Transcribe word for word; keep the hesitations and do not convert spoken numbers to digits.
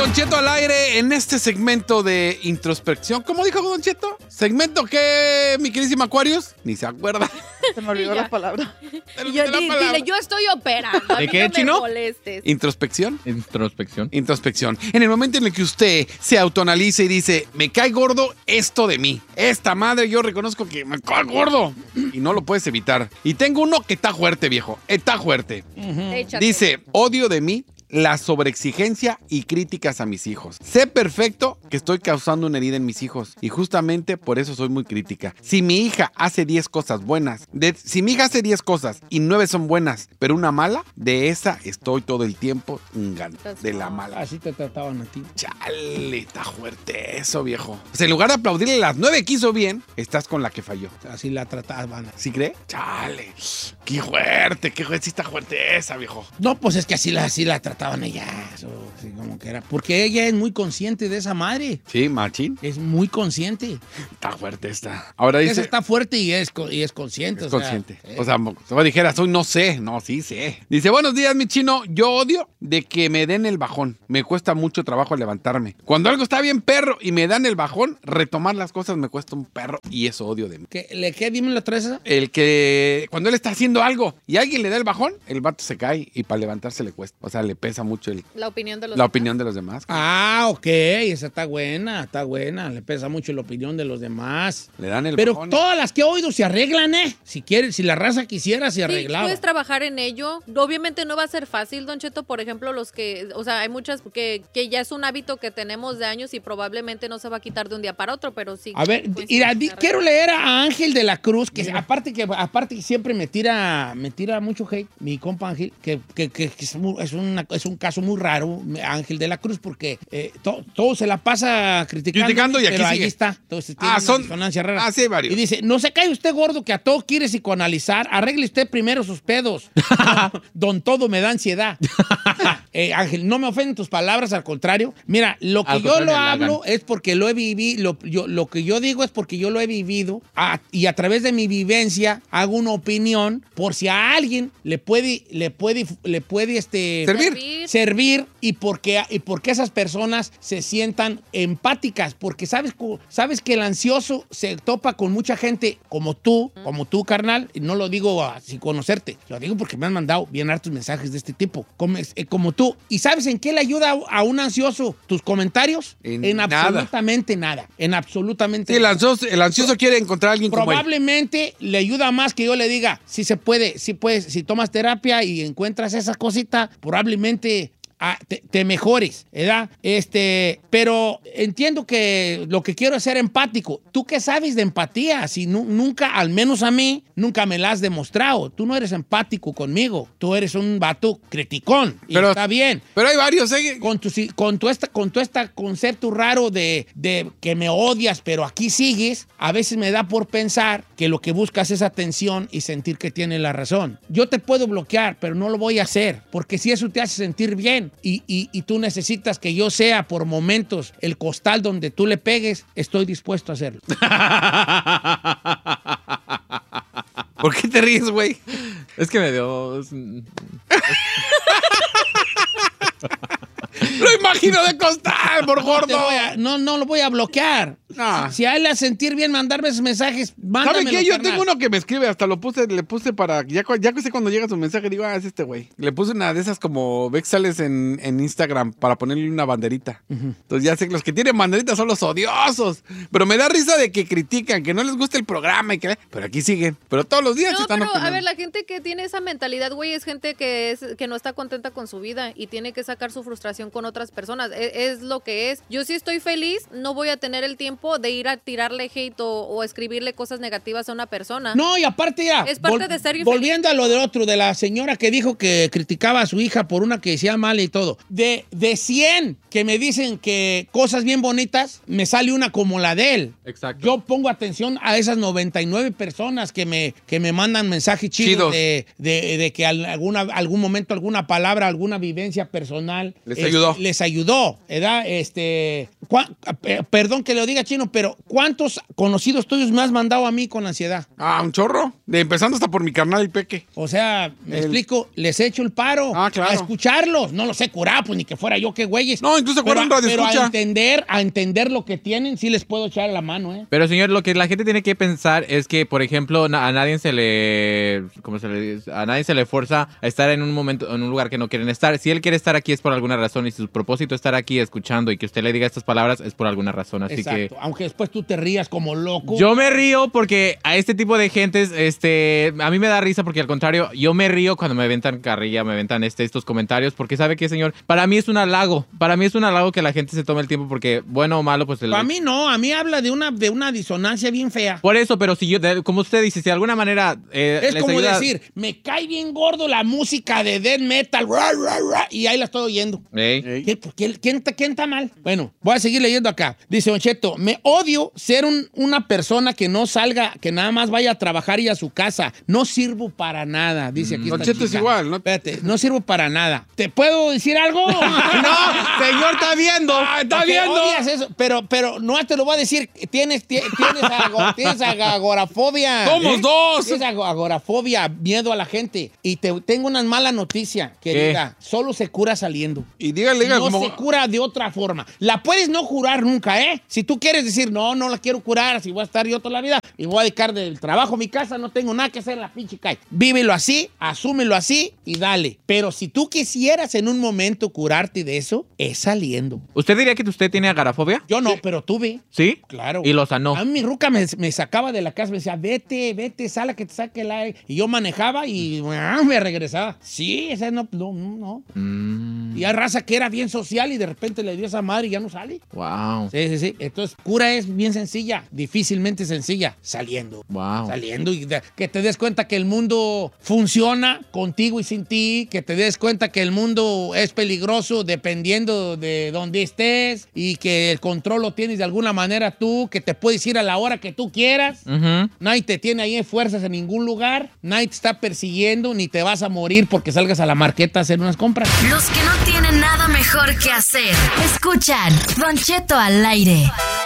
Don Cheto al aire en este segmento de introspección. ¿Cómo dijo Don Cheto? ¿Segmento qué, mi queridísima Aquarius? Ni se acuerda. Se me olvidó la palabra. Y yo, di- dile, yo estoy operando. a ¿De mí qué, no me Chino? molestes. ¿Introspección? Introspección. Introspección. En el momento en el que usted se autoanaliza y dice, me cae gordo esto de mí. Esta madre yo reconozco que me cae gordo. Y no lo puedes evitar. Y tengo uno que está fuerte, viejo. Está fuerte. Échate. Dice, odio de mí la sobreexigencia y críticas a mis hijos. Sé perfecto que estoy causando una herida en mis hijos y justamente por eso soy muy crítica. Si mi hija hace diez cosas buenas, de, si mi hija hace diez cosas y nueve son buenas, pero una mala, de esa estoy todo el tiempo ngando, de la mala. Así te trataban a ti. Chale, está fuerte eso, viejo. Pues en lugar de aplaudirle las nueve que hizo bien, estás con la que falló. Así la trataban. ¿Sí cree? Chale, qué fuerte, qué fuerte, sí está fuerte esa, viejo. No, pues es que así la, así la trataban ella. Eso, así como que era. Porque ella es muy consciente de esa madre. Sí, machín. Es muy consciente. Está fuerte esta. Ahora dice... Esa está fuerte y es, co- y es consciente. Es o sea, consciente. eh. O sea, como dijera, soy no sé. No, sí sé. Dice, buenos días, mi chino. Yo odio de que me den el bajón. Me cuesta mucho trabajo levantarme. Cuando algo está bien perro y me dan el bajón, retomar las cosas me cuesta un perro y eso odio de mí. ¿Qué, ¿Le qué? Dime la otra vez esa. El que cuando él está haciendo algo y alguien le da el bajón, el vato se cae y para levantarse le cuesta. O sea, le pesa mucho el, La opinión de los la demás. opinión de los demás. Ah, ok. Esa está buena, está buena. Le pesa mucho la opinión de los demás. Le dan el Pero bajón. todas las que he oído se arreglan, ¿eh? Si quieren, si la raza quisiera, se Sí, arreglaba. puedes trabajar en ello. Obviamente no va a ser fácil, Don Cheto. Por ejemplo, los que, o sea, hay muchas que, que ya es un hábito que tenemos de años y probablemente no se va a quitar de un día para otro, pero sí. A ver, pues, mira, sí, di- se arregla. quiero leer a Ángel de la Cruz, que aparte que aparte que siempre me tira, me tira mucho hate, mi compa Ángel, que, que- que- que es, muy- es una- es un caso muy raro, Ángel de la Cruz, porque eh, to- todo se la pasa criticando, Criticando y aquí pero ahí sigue. está. Entonces, tiene Ah, una son- disonancia rara. ah, sí, hay varios. Y dice, no se cae usted gordo que a todo quiere psicoanalizar, arregle usted primero sus pedos. Don, don todo me da ansiedad. Eh, Ángel, no me ofenden tus palabras, al contrario. Mira, lo que Al yo contrario, lo me hablo halagan. es porque lo he vivido, lo, yo- lo que yo digo es porque yo lo he vivido a- y a través de mi vivencia hago una opinión por si a alguien le puede, le puede, le puede este, Servir. Servir. servir y porque, y porque esas personas se sientan empáticas, porque sabes, cu- sabes que el ansioso se topa con mucha gente como tú, como tú, carnal, y no lo digo ah, sin conocerte, lo digo porque me han mandado bien hartos mensajes de este tipo, como, eh, como tú. ¿Y sabes en qué le ayuda a, a un ansioso tus comentarios? En nada. absolutamente nada, en absolutamente Sí, el nada. ansioso, el ansioso quiere encontrar a alguien como él. Probablemente le ayuda más que yo le diga, si se puede, si puedes, si tomas terapia y encuentras esa cosita, probablemente ah, te, te mejores, ¿verdad? Este, pero entiendo que lo que quiero es ser empático. ¿Tú qué sabes de empatía? Si nu- nunca, al menos a mí, nunca me la has demostrado. Tú no eres empático conmigo. Tú eres un vato criticón. Y Pero- está bien. Pero hay varios, ¿eh? Con tu, si- con tu, esta, con tu este concepto raro de, de que me odias, pero aquí sigues, a veces me da por pensar que lo que buscas es atención y sentir que tienes la razón. Yo te puedo bloquear, pero no lo voy a hacer, porque si eso te hace sentir bien y, y- y tú necesitas que yo sea por momentos el costal donde tú le pegues, estoy dispuesto a hacerlo. ¿Por qué te ríes, güey? Es que me dio... Lo imagino de costal, por Te gordo. voy a- no, no lo voy a bloquear. No. Si a él le hace sentir bien mandarme esos mensajes, mándamelo, ¿Sabe qué? Yo carnal. tengo uno que me escribe, hasta lo puse, le puse para, ya, cu- ya que sé cuando llega su mensaje, digo, ah, es este güey. Le puse una de esas como, ve que sales en, en Instagram para ponerle una banderita. Entonces ya sé que los que tienen banderitas son los odiosos. Pero me da risa de que critican, que no les gusta el programa y que, pero aquí siguen. Pero todos los días No, están pero a opinando. ver, la gente que tiene esa mentalidad, güey, es gente que es que no está contenta con su vida y tiene que sacar su frustración con otras personas. Es, es lo que es. Yo sí estoy feliz, no voy a tener el tiempo de ir a tirarle hate o, o escribirle cosas negativas a una persona. No, y aparte ya. Es parte de ser infeliz. Volviendo a lo del otro, de la señora que dijo que criticaba a su hija por una que decía mal y todo. De, de cien que me dicen que cosas bien bonitas, me sale una como la de él. Exacto. Yo pongo atención a esas noventa y nueve personas que me, que me mandan mensajes chidos, Chidos. De, de- de que al- alguna, algún momento, alguna palabra, alguna vivencia personal Les este, ayudó. Les ayudó, ¿verdad? Este, cua- pe- perdón que lo diga, Chino, pero ¿cuántos conocidos tuyos me has mandado a mí con ansiedad? Ah, un chorro. De empezando hasta por mi carnal y Peque. O sea, me El- explico, les echo el paro Ah, claro. a escucharlos. No los he curado, pues ni que fuera yo, qué güeyes. No, incluso pero, fuera un radio pero a escucha. entender, a entender lo que tienen, sí les puedo echar la mano, ¿eh? Pero señor, lo que la gente tiene que pensar es que, por ejemplo, na- a nadie se le, ¿cómo se le dice? A nadie se le fuerza a estar en un momento, en un lugar que no quieren estar. Si él quiere estar aquí es por alguna razón y si su propósito es estar aquí escuchando y que usted le diga estas palabras es por alguna razón. Así Exacto. que Aunque después tú te rías como loco. yo me río porque a este tipo de gentes, este, a mí me da risa porque al contrario, yo me río cuando me aventan carrilla, me aventan este, estos comentarios, porque sabe que, señor, para mí es un halago, para mí es un halago que la gente se tome el tiempo porque, bueno o malo, pues... El, Para mí no, a mí habla de una, de una disonancia bien fea. Por eso, pero si yo, de- como usted dice, si de alguna manera... eh, Es les como ayuda- decir, me cae bien gordo la música de death metal, ra, ra, ra, y ahí la estoy oyendo. Ey. Ey. ¿Qué- por qué- ¿Quién, está- quién está mal? Bueno, voy a seguir leyendo acá. Dice Don Cheto, me odio ser un- una persona que no salga, que nada más vaya a trabajar y a su casa. No sirvo para nada, dice aquí Don esta Cheto es chica. igual, ¿no? Espérate, no sirvo para nada. ¿Te puedo decir algo? No, señor, está viendo. Ah, está porque viendo. odias eso, pero, pero no te lo voy a decir. Tienes, tie- tienes, ago- tienes ag- agorafobia. ¡Somos dos! Tienes ago- agorafobia, miedo a la gente. Y te tengo una mala noticia, querida. Solo se cura saliendo. Y dígale, diga, No como... se cura de otra forma. La puedes no curar nunca, ¿eh? Si tú quieres decir, no, no la quiero curar, así voy a estar yo toda la vida y voy a dedicar del trabajo a mi casa, no tengo nada que hacer en la pinche calle. Vívelo así, asúmelo así y dale. Pero si tú quisieras en un momento curarte de eso, es saliendo. ¿Usted diría que usted tiene agarafobia? Yo no, pero tuve. ¿Sí? Claro. Y lo sanó. A mí mi ruca me, me sacaba de la casa, me decía, vete, vete, sal a que te saque el aire. Y yo manejaba y ah, me regresaba. Sí, esa no, no, no. Mm, Y hay raza que era bien social y de repente le dio esa madre y ya no sale. wow. Sí, sí, sí. Entonces, cura es bien sencilla, difícilmente sencilla, saliendo. Wow. Saliendo y de- que te des cuenta que el mundo funciona contigo y sin ti, que te des cuenta que el mundo es peligroso dependiendo de dónde estés y que el control lo tienes de alguna manera tú, que te puedes ir a la hora que tú quieras. Ujú. Nadie te tiene ahí en fuerzas en ningún lugar, nadie te está persiguiendo, ni te vas a morir porque salgas a la marqueta a hacer unas compras. Los que no tienen nada mejor que hacer. Escuchan Don Cheto al aire.